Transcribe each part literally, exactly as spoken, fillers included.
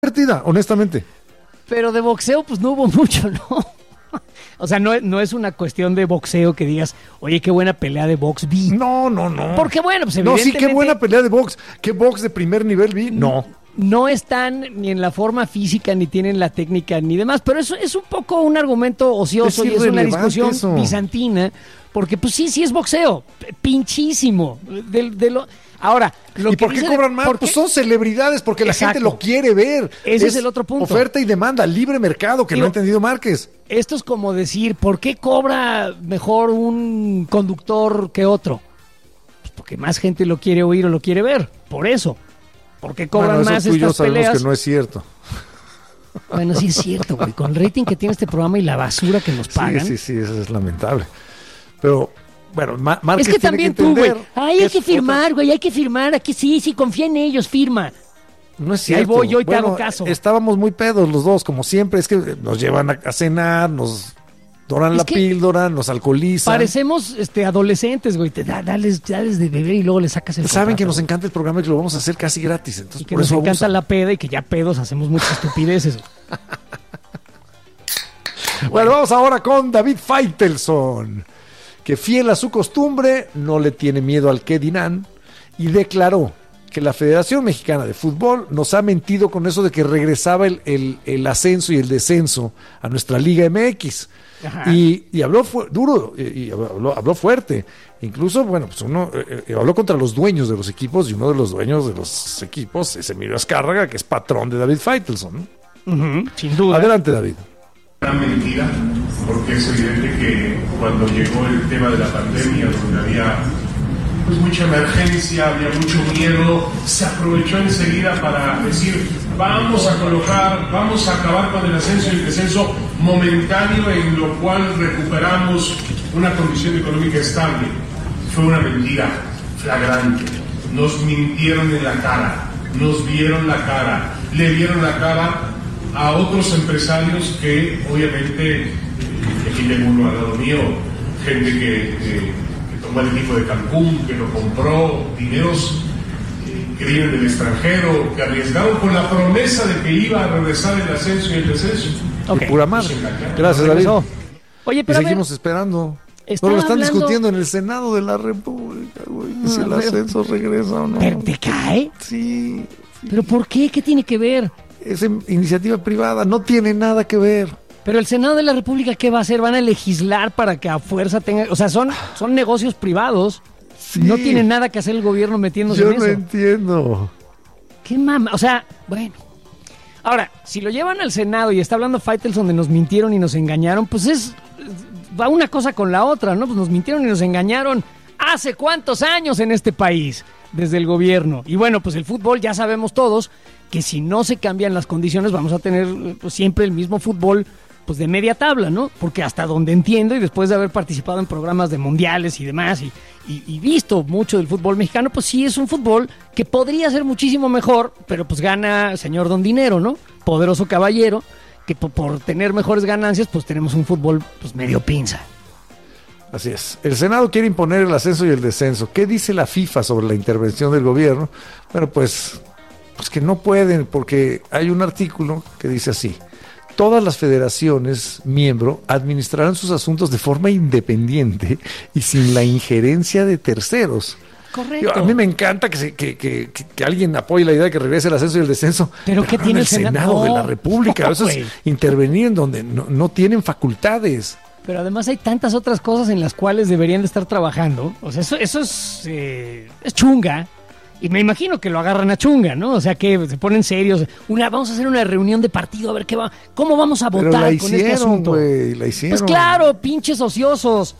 divertida, honestamente. Pero de boxeo, pues no hubo mucho, ¿no? O sea, no, no es una cuestión de boxeo que digas, oye, qué buena pelea de box vi. No, no, no. Porque bueno, pues No, evidentemente... sí, qué buena pelea de box. ¿Qué box de primer nivel vi? No. No están ni en la forma física, ni tienen la técnica, ni demás. Pero eso es un poco un argumento ocioso Es y es una irrelevante discusión eso. bizantina. Porque pues sí, sí es boxeo. p- Pinchísimo. De, de lo... Ahora, lo ¿Y que por qué dice de- cobran más? ¿por Pues qué? son celebridades, porque la Exacto. gente lo quiere ver. Ese es el otro punto. Oferta y demanda, libre mercado, que Digo, no ha entendido Márquez. Esto es como decir, ¿por qué cobra mejor un conductor que otro? Pues porque más gente lo quiere oír o lo quiere ver. Por eso. Porque cobran Bueno, eso más tú y yo estas sabemos peleas. que no es cierto. Bueno, sí es cierto, güey. Con el rating que tiene este programa y la basura que nos pagan. Sí, sí, sí, eso es lamentable. Pero, bueno, Ma- Márquez Es que tiene también que tú, güey. entender Ay, hay es que firmar, otra- güey. Hay que firmar. Aquí sí, sí, confía en ellos, firma. No es Y ahí cierto. voy yo y te Bueno, hago caso. Estábamos muy pedos los dos, como siempre. Es que nos llevan a, a cenar, nos doran Es la que píldora, nos alcoholizan. Parecemos este, adolescentes, güey. Te da, dales, dales de beber y luego le sacas el Saben que contrato, nos güey. encanta el programa y que lo vamos a hacer casi gratis. Entonces, Y que por nos eso encanta abusan. la peda y que ya pedos hacemos muchas estupideces. Bueno, vamos ahora con David Faitelson, que fiel a su costumbre, no le tiene miedo al qué dirán, y declaró que la Federación Mexicana de Fútbol nos ha mentido con eso de que regresaba el, el- el ascenso y el descenso a nuestra Liga M X. Ajá. Y, y habló fu- duro, y, y habló, habló fuerte. Incluso, bueno, pues uno eh, eh, habló contra los dueños de los equipos, y uno de los dueños de los equipos es Emilio Azcárraga, que es patrón de David Faitelson, ¿no? Ujú, sin duda. Adelante, David. Gran mentira, porque es evidente que cuando llegó el tema de la pandemia, donde había pues, mucha emergencia, había mucho miedo, se aprovechó enseguida para decir, vamos a colocar, vamos a acabar con el ascenso y el descenso momentáneo, en lo cual recuperamos una condición económica estable. Fue una mentira flagrante. Nos mintieron en la cara, nos vieron la cara, le vieron la cara a otros empresarios que obviamente, eh, aquí tengo uno al lado mío, gente que, que, que tomó el equipo de Cancún, que lo compró, dineros eh, que vienen del extranjero, que arriesgaron con la promesa de que iba a regresar el ascenso y el descenso. Ok. Y pura madre. Gracias, David. Regresó. Oye, Y pero a ver, seguimos esperando. estaba Pero lo están hablando- discutiendo en el Senado de la República, güey. que si A el ver. ascenso regresa o no. ¿pero te cae? Sí, sí. ¿Pero por qué? ¿Qué tiene que ver? Es in- iniciativa privada, no tiene nada que ver. Pero el Senado de la República, ¿qué va a hacer? ¿Van a legislar para que a fuerza tenga...? O sea, son, son negocios privados. Sí. No tiene nada que hacer el gobierno metiéndose Yo en no eso. entiendo. ¿Qué mama? O sea, bueno. Ahora, si lo llevan al Senado y está hablando Faitelson de nos mintieron y nos engañaron, pues es... va una cosa con la otra, ¿no? Pues nos mintieron y nos engañaron hace cuántos años en este país, desde el gobierno. Y bueno, pues el fútbol ya sabemos todos que si no se cambian las condiciones vamos a tener pues, siempre el mismo fútbol pues de media tabla, ¿no? Porque hasta donde entiendo y después de haber participado en programas de mundiales y demás y, y, y visto mucho del fútbol mexicano, pues sí es un fútbol que podría ser muchísimo mejor, pero pues gana señor Don Dinero, ¿no? Poderoso caballero, que por, por tener mejores ganancias pues tenemos un fútbol pues medio pinza. Así es. El Senado quiere imponer el ascenso y el descenso. ¿Qué dice la FIFA sobre la intervención del gobierno? Bueno, pues, pues que no pueden, porque hay un artículo que dice así: todas las federaciones miembro administrarán sus asuntos de forma independiente y sin la injerencia de terceros. Correcto. Yo- a mí me encanta que, se- que, que, que- que alguien apoye la idea de que regrese el ascenso y el descenso. ¿Pero qué no tiene en el Senado? Senado de la No, República? no, Eso es güey. intervenir en donde no, no tienen facultades. Pero además hay tantas otras cosas en las cuales deberían de estar trabajando. O sea, eso, eso es, eh, es chunga. Y me imagino que lo agarran a chunga, ¿no? O sea, que se ponen serios. Una, vamos a hacer una reunión de partido a ver qué va, cómo vamos a Pero votar la con este hicieron, asunto. güey, la hicieron. Pues claro, pinches ociosos.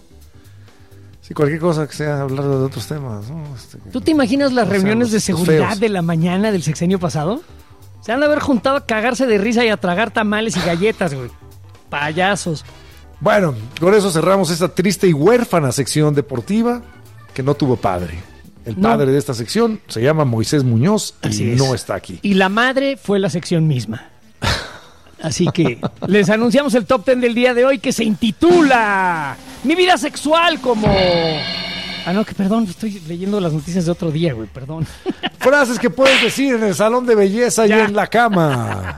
Sí, cualquier cosa que sea hablar de otros temas, ¿no? Este, ¿Tú te imaginas las o sea, reuniones los- de los seguridad feos. de la mañana del sexenio pasado? Se han de haber juntado a cagarse de risa y a tragar tamales y galletas, güey. Payasos. Bueno, con eso cerramos esta triste y huérfana sección deportiva que no tuvo padre. El No. padre de esta sección se llama Moisés Muñoz y Así es. no está aquí. Y la madre fue la sección misma. Así que les anunciamos el top ten del día de hoy que se intitula Mi vida sexual como... Ah, no, que perdón, estoy leyendo las noticias de otro día, güey, perdón. Frases que puedes decir en el salón de belleza y Ya. en la cama.